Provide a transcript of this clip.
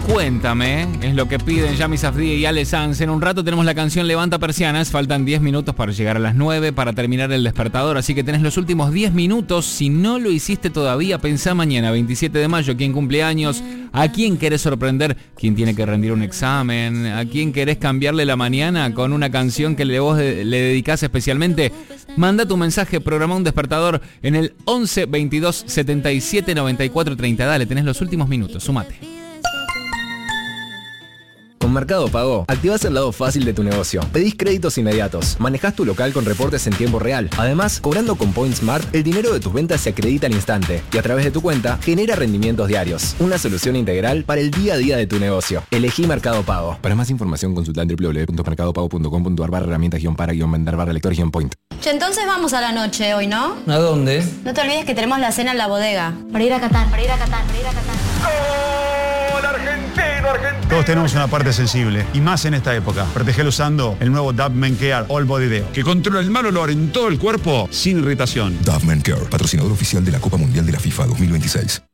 Cuéntame, es lo que piden Yami Safdie y Ale Sanz. En un rato tenemos la canción Levanta Persianas. Faltan 10 minutos para llegar a las 9 para terminar el despertador. Así que tenés los últimos 10 minutos. Si no lo hiciste todavía, pensá mañana, 27 de mayo, quién cumple años, a quién querés sorprender, quién tiene que rendir un examen, a quién querés cambiarle la mañana con una canción que vos le dedicás especialmente. Manda tu mensaje, programa un despertador en el 11 22 77 94 30. Dale, tenés los últimos minutos, sumate. Con Mercado Pago, activás el lado fácil de tu negocio. Pedís créditos inmediatos, manejás tu local con reportes en tiempo real. Además, cobrando con Point Smart, el dinero de tus ventas se acredita al instante y a través de tu cuenta genera rendimientos diarios. Una solución integral para el día a día de tu negocio. Elegí Mercado Pago. Para más información consulta en www.mercadopago.com.ar/herramientas-vender-lector-point. Che, entonces vamos a la noche hoy, ¿no? ¿A dónde? No te olvides que tenemos la cena en la bodega. Para ir a Qatar, para ir a Qatar, para ir a Qatar. ¡Gol argentino, argentino! Todos tenemos una parte sensible, y más en esta época. Protegelo usando el nuevo Dove Men Care All Body Deo, que controla el mal olor en todo el cuerpo sin irritación. Dove Men Care, patrocinador oficial de la Copa Mundial de la FIFA 2026.